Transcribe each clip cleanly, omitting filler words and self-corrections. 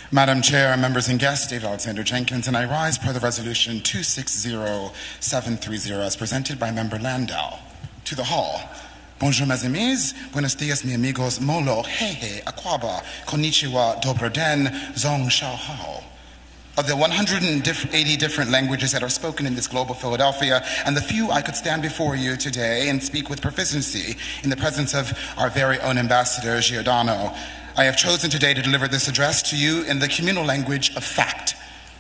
Madam Chair, members and guests, David Alexander Jenkins, and I rise per the resolution 260730 as presented by Member Landau. To the hall. Bonjour, mes amis. Buenos dias, mi amigos. Molo, hehe, akwaba, konnichiwa, dobro den, zong shao hao. Of the 180 different languages that are spoken in this global Philadelphia, and the few I could stand before you today and speak with proficiency in the presence of our very own ambassador, Giordano, I have chosen today to deliver this address to you in the communal language of fact.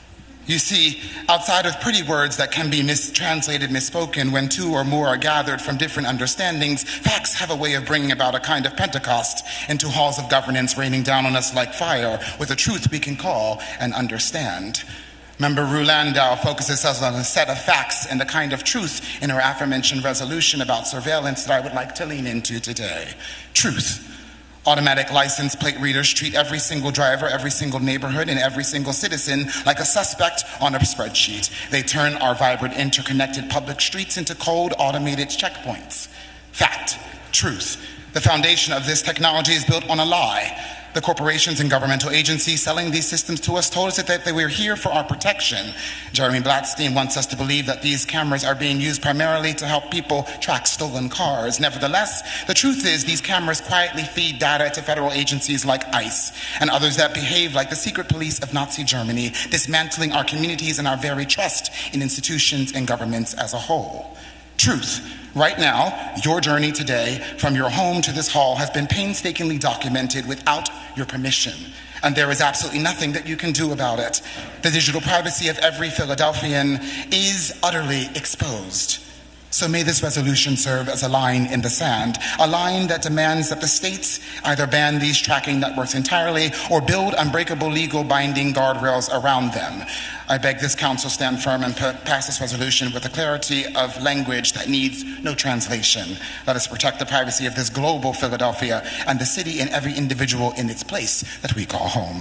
You see, outside of pretty words that can be mistranslated, misspoken, when two or more are gathered from different understandings, facts have a way of bringing about a kind of Pentecost into halls of governance, raining down on us like fire, with a truth we can call and understand. Member Rue Landau focuses us on a set of facts and the kind of truth in her aforementioned resolution about surveillance that I would like to lean into today. Truth. Automatic license plate readers treat every single driver, every single neighborhood, and every single citizen like a suspect on a spreadsheet. They turn our vibrant, interconnected public streets into cold, automated checkpoints. Fact. Truth. The foundation of this technology is built on a lie. The corporations and governmental agencies selling these systems to us told us that they were here for our protection. Jeremy Blatstein wants us to believe that these cameras are being used primarily to help people track stolen cars. Nevertheless, the truth is these cameras quietly feed data to federal agencies like ICE and others that behave like the secret police of Nazi Germany, dismantling our communities and our very trust in institutions and governments as a whole. Truth. Right now, your journey today from your home to this hall has been painstakingly documented without your permission, and there is absolutely nothing that you can do about it. The digital privacy of every Philadelphian is utterly exposed. So may this resolution serve as a line in the sand, a line that demands that the states either ban these tracking networks entirely or build unbreakable legal binding guardrails around them. I beg this council stand firm and pass this resolution with the clarity of language that needs no translation. Let us protect the privacy of this global Philadelphia and the city and every individual in its place that we call home.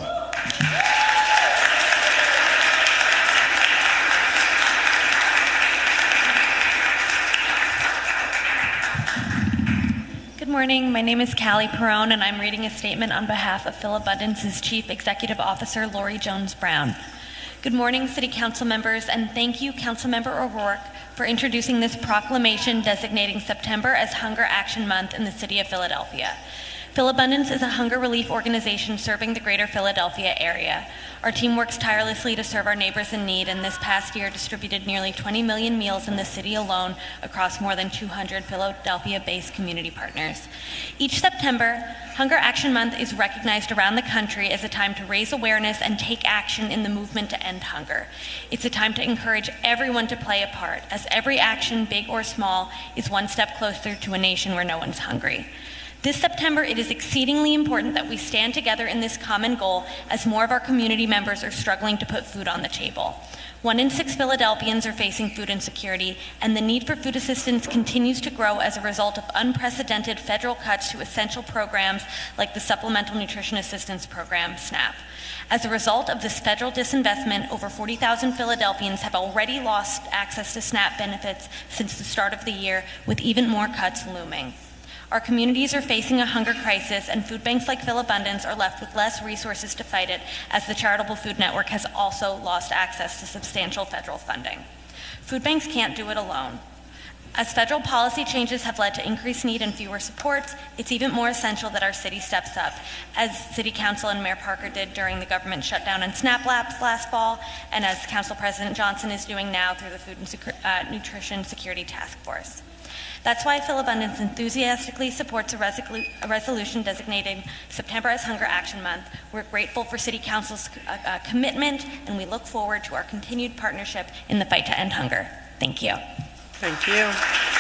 Good morning. My name is Callie Perrone, and I'm reading a statement on behalf of Philabundance's Chief Executive Officer, Lori Jones Brown. Good morning, City Council members, and thank you, Councilmember O'Rourke, for introducing this proclamation designating September as Hunger Action Month in the City of Philadelphia. Philabundance is a hunger relief organization serving the greater Philadelphia area. Our team works tirelessly to serve our neighbors in need, and this past year distributed nearly 20 million meals in the city alone across more than 200 Philadelphia-based community partners. Each September, Hunger Action Month is recognized around the country as a time to raise awareness and take action in the movement to end hunger. It's a time to encourage everyone to play a part, as every action, big or small, is one step closer to a nation where no one's hungry. This September, it is exceedingly important that we stand together in this common goal as more of our community members are struggling to put food on the table. 1 in 6 Philadelphians are facing food insecurity, and the need for food assistance continues to grow as a result of unprecedented federal cuts to essential programs like the Supplemental Nutrition Assistance Program, SNAP. As a result of this federal disinvestment, over 40,000 Philadelphians have already lost access to SNAP benefits since the start of the year, with even more cuts looming. Our communities are facing a hunger crisis, and food banks like Philabundance are left with less resources to fight it, as the Charitable Food Network has also lost access to substantial federal funding. Food banks can't do it alone. As federal policy changes have led to increased need and fewer supports, it's even more essential that our city steps up, as City Council and Mayor Parker did during the government shutdown and SNAP lapse last fall, and as Council President Johnson is doing now through the Food and Nutrition Security Task Force. That's why Philabundance enthusiastically supports a resolution designating September as Hunger Action Month. We're grateful for City Council's commitment, and we look forward to our continued partnership in the fight to end hunger. Thank you. Thank you.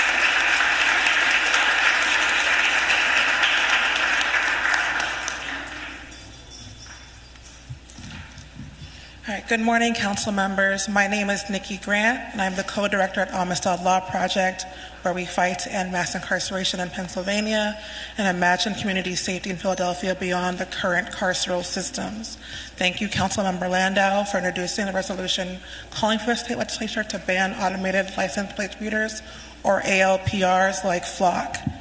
All right, good morning, council members. My name is Nikki Grant, and I'm the co-director at Amistad Law Project, where we fight to end mass incarceration in Pennsylvania and imagine community safety in Philadelphia beyond the current carceral systems. Thank you, Councilmember Landau, for introducing the resolution calling for the state legislature to ban automated license plate readers, or ALPRs, like Flock.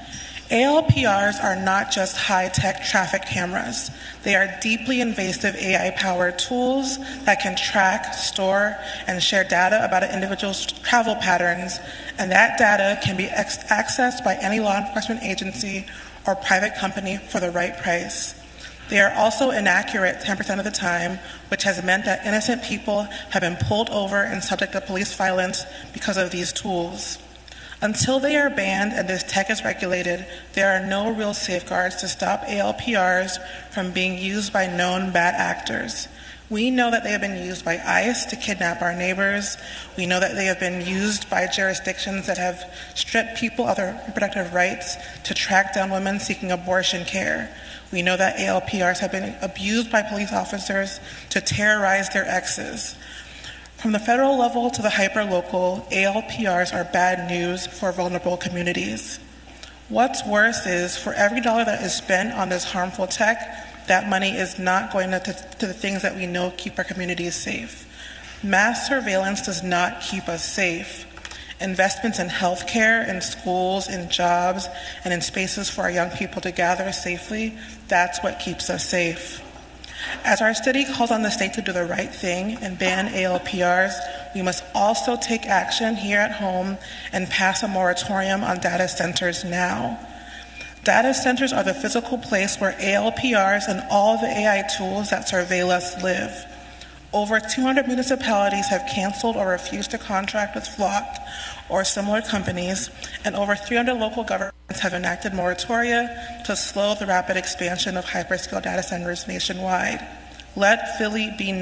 ALPRs are not just high-tech traffic cameras. They are deeply invasive AI-powered tools that can track, store, and share data about an individual's travel patterns, and that data can be accessed by any law enforcement agency or private company for the right price. They are also inaccurate 10% of the time, which has meant that innocent people have been pulled over and subject to police violence because of these tools. Until they are banned and this tech is regulated, there are no real safeguards to stop ALPRs from being used by known bad actors. We know that they have been used by ICE to kidnap our neighbors. We know that they have been used by jurisdictions that have stripped people of their reproductive rights to track down women seeking abortion care. We know that ALPRs have been abused by police officers to terrorize their exes. From the federal level to the hyper-local, ALPRs are bad news for vulnerable communities. What's worse is, for every dollar that is spent on this harmful tech, that money is not going to the things that we know keep our communities safe. Mass surveillance does not keep us safe. Investments in healthcare, in schools, in jobs, and in spaces for our young people to gather safely, that's what keeps us safe. As our city calls on the state to do the right thing and ban ALPRs, we must also take action here at home and pass a moratorium on data centers now. Data centers are the physical place where ALPRs and all the AI tools that surveil us live. Over 200 municipalities have canceled or refused to contract with Flock or similar companies, and over 300 local governments have enacted moratoria to slow the rapid expansion of hyperscale data centers nationwide. Let Philly be